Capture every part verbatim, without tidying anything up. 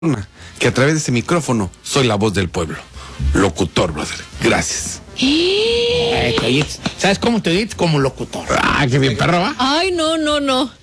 que a través de ese micrófono soy la voz del pueblo. Locutor, brother. Gracias. Ay, oye, ¿sabes cómo te dices? Como locutor. Ah, qué bien, perro, ¿va? Ay, no, no, no.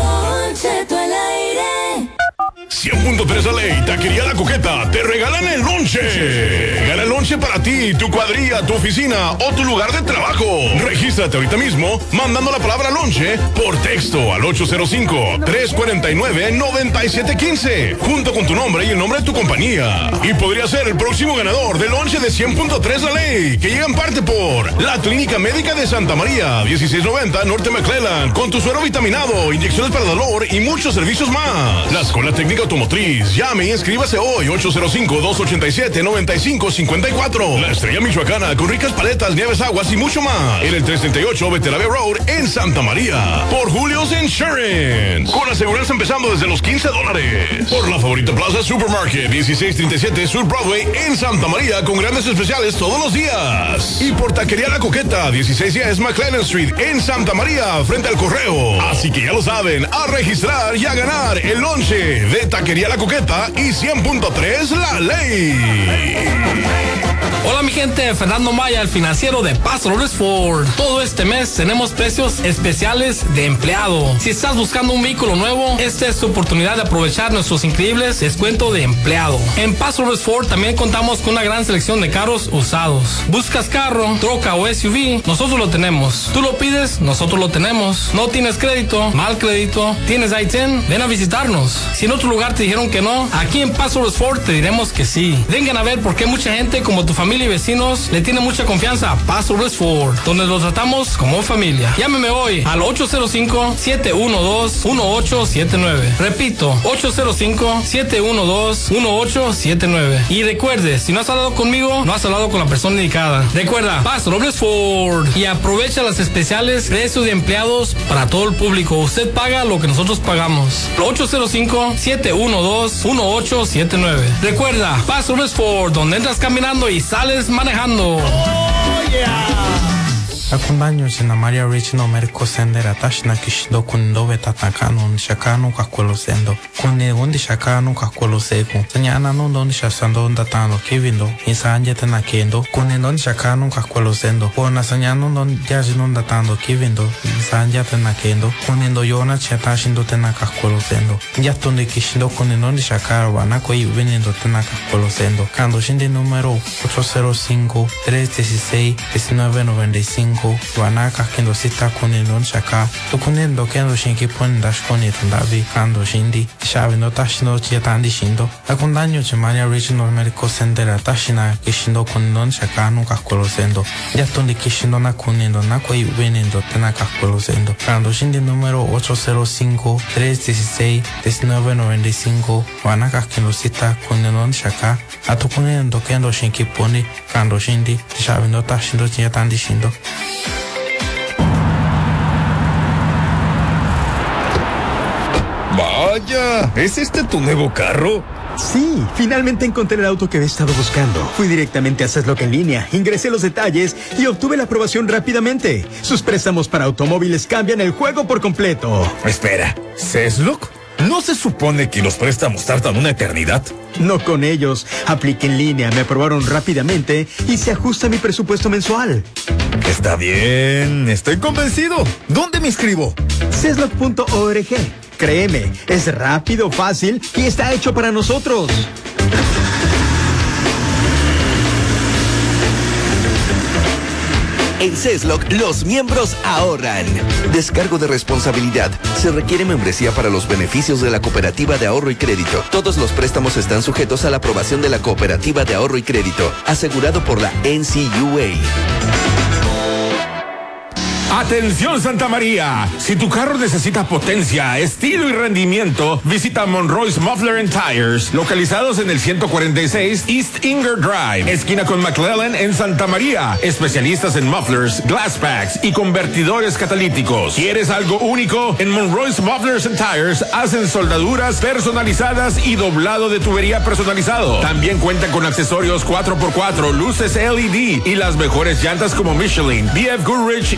cien punto tres La Ley, Taquería La Coqueta, te regalan el lonche. Gana el lonche para ti, tu cuadrilla, tu oficina o tu lugar de trabajo. Regístrate ahorita mismo mandando la palabra lonche por texto al ocho cero cinco, tres cuatro nueve, nueve siete uno cinco, junto con tu nombre y el nombre de tu compañía. Y podría ser el próximo ganador del lonche de cien punto tres La Ley, que llega en parte por la Clínica Médica de Santa María, dieciséis noventa Norte McClellan, con tu suero vitaminado, inyecciones para dolor y muchos servicios más. La Escuela Técnica Automotriz. Llame y inscríbase hoy, ocho cero cinco, dos ocho siete, nueve cinco cinco cuatro. La Estrella Michoacana, con ricas paletas, nieves, aguas y mucho más. En el trescientos treinta y ocho Beterave Road, en Santa María. Por Julio's Insurance, con aseguranza empezando desde los quince dólares. Por la Favorita Plaza Supermarket, dieciséis treinta y siete Sur Broadway, en Santa María, con grandes especiales todos los días. Y por Taquería La Coqueta, dieciséis diez McLennan Street, en Santa María, frente al correo. Así que ya lo saben, a registrar y a ganar el lonche de Taquería La Coqueta y cien punto tres La Ley. Hola mi gente, Fernando Maya, el financiero de Paso Robles Ford. Todo este mes tenemos precios especiales de empleado. Si estás buscando un vehículo nuevo, esta es tu oportunidad de aprovechar nuestros increíbles descuentos de empleado. En Paso Robles Ford también contamos con una gran selección de carros usados. ¿Buscas carro, troca o S U V? Nosotros lo tenemos. Tú lo pides, nosotros lo tenemos. ¿No tienes crédito? ¿Mal crédito? ¿Tienes I diez? Ven a visitarnos. Si en otro lugar te dijeron que no, aquí en Paso Robles Ford te diremos que sí. Vengan a ver por qué mucha gente como tu familia y vecinos le tiene mucha confianza a Paso Robles Ford, donde los tratamos como familia. Llámeme hoy al ocho cero cinco, siete uno dos, uno ocho siete nueve. Repito, ocho cero cinco, siete uno dos, uno ocho siete nueve. Y recuerde, si no has hablado conmigo, no has hablado con la persona indicada. Recuerda, Paso Robles Ford. Y aprovecha las especiales precios de empleados para todo el público. Usted paga lo que nosotros pagamos. ocho cero cinco, siete uno dos, uno ocho siete nueve. Recuerda, Paso Robles Ford, donde entras caminando y sales manejando. Oh, yeah. Akundanyo sina Maria Rich no merko sendera tashna kishdo kundo betatakanon shakano kakwelo sendo kune undi shakano kakwelo seku sanyana no don shasando ndatano kivindo insanje tena kendo kune don shakano kakwelo sendo pona sanyano don jajino ndatando kivindo insanje tena kendo kune do yona chetashindo tena kakwelo sendo yatonde kishindo kune don shakaro wana koi veniendo tena kakwelo sendo kando shinde número ocho cero cinco, tres dieciséis, diecinueve noventa y cinco Wanaka kendo sita kuni non shaka to kunendo kendo shinki pon dash koni tandavi kando shindi shavi no tashino chiatandi shindo akundanyo chimania regional medical center tashina kishindo kuni non shaka no kakolo sendo yatonde kishindo na kunendo na koi venendo tena kakolo sendo kando shindi número ocho cero cinco, tres dieciséis, diecinueve noventa y cinco Wanaka kendo sita kuni non shaka ato kunendo kendo shinki poni kando shindi shavi no tashino chiatandi shindo. Vaya, ¿es este tu nuevo carro? Sí, finalmente encontré el auto que había estado buscando. Fui directamente a Cesloc en línea, ingresé los detalles y obtuve la aprobación rápidamente. Sus préstamos para automóviles cambian el juego por completo. Espera, ¿Cesloc? ¿No se supone que los préstamos tardan una eternidad? No con ellos. Apliqué en línea, me aprobaron rápidamente y se ajusta a mi presupuesto mensual. Está bien, estoy convencido. ¿Dónde me inscribo? Cesloc punto org. Créeme, es rápido, fácil y está hecho para nosotros. En Cesloc, los miembros ahorran. Descargo de responsabilidad. Se requiere membresía para los beneficios de la Cooperativa de Ahorro y Crédito. Todos los préstamos están sujetos a la aprobación de la Cooperativa de Ahorro y Crédito, asegurado por la N C U A. Atención Santa María, si tu carro necesita potencia, estilo y rendimiento, visita Monroy's Muffler and Tires, localizados en el ciento cuarenta y seis East Inger Drive, esquina con McClellan en Santa María. Especialistas en mufflers, glass packs y convertidores catalíticos. ¿Quieres algo único? En Monroy's Mufflers and Tires hacen soldaduras personalizadas y doblado de tubería personalizado. También cuentan con accesorios cuatro por cuatro, luces L E D y las mejores llantas como Michelin, B F Goodrich y Goodyear.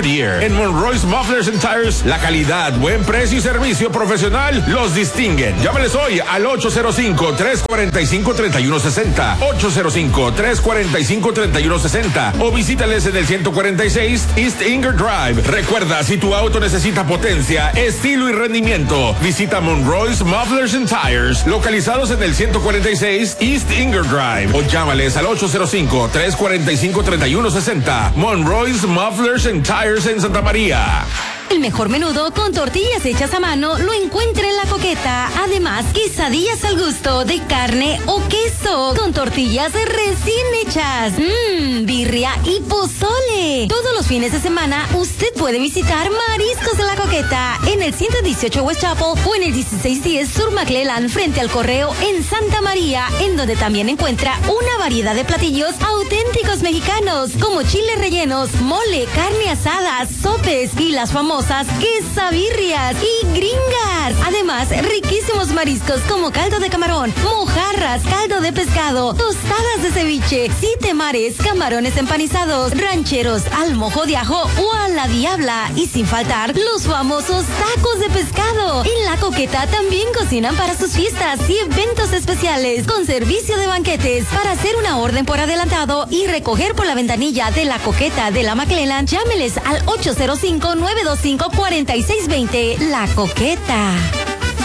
Year. En Monroy's Mufflers and Tires, la calidad, buen precio y servicio profesional los distinguen. Llámales hoy al ocho cero cinco, tres cuatro cinco, tres uno seis cero, ocho cero cinco, tres cuatro cinco, tres uno seis cero o visítales en el ciento cuarenta y seis East Inger Drive. Recuerda, si tu auto necesita potencia, estilo y rendimiento, visita Monroy's Mufflers and Tires, localizados en el ciento cuarenta y seis East Inger Drive, o llámales al ocho cero cinco, tres cuatro cinco, tres uno seis cero. Monroy's Mufflers and Tires en Santa María. El mejor menudo con tortillas hechas a mano lo encuentra en La Coqueta. Además, quesadillas al gusto de carne o queso con tortillas recién hechas. Mmm, birria y pozole. Todos los fines de semana usted puede visitar Mariscos de La Coqueta en el ciento dieciocho West Chapel o en el dieciséis diez Sur McClellan frente al Correo en Santa María, en donde también encuentra una variedad de platillos auténticos mexicanos como chiles rellenos, mole, carne asada, sopes y las famosas quesabirrias y gringas. Además, riquísimos mariscos como caldo de camarón, mojarras, caldo de pescado, tostadas de ceviche, siete mares, camarones empanizados, rancheros al mojo de ajo o a la diabla. Y sin faltar, los famosos tacos de pescado. En La Coqueta también cocinan para sus fiestas y eventos especiales, con servicio de banquetes. Para hacer una orden por adelantado y recoger por la ventanilla de La Coqueta de la McClellan, llámeles al ocho cero cinco, nueve dos cinco, cuatro seis dos cero. La Coqueta.